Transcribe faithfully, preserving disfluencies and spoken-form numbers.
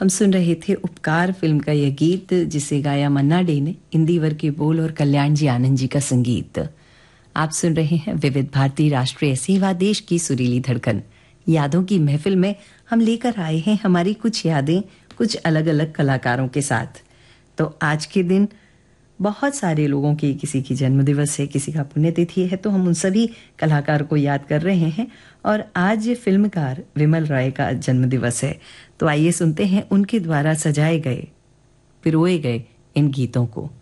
हम सुन रहे थे उपकार फिल्म का यह गीत, जिसे गाया मन्ना डे ने, इंदिवर के बोल और कल्याण जी आनंद जी का संगीत। आप सुन रहे हैं विविध भारती राष्ट्रीय सेवा, देश की सुरीली धड़कन। यादों की महफिल में हम लेकर आए हैं हमारी कुछ यादें, कुछ अलग अलग कलाकारों के साथ। तो आज के दिन बहुत सारे लोगों की, किसी की जन्मदिवस है, किसी का पुण्यतिथि है, तो हम उन सभी कलाकार को याद कर रहे हैं। और आज फिल्मकार विमल रॉय का जन्मदिवस है, तो आइए सुनते हैं उनके द्वारा सजाए गए, पिरोए गए इन गीतों को।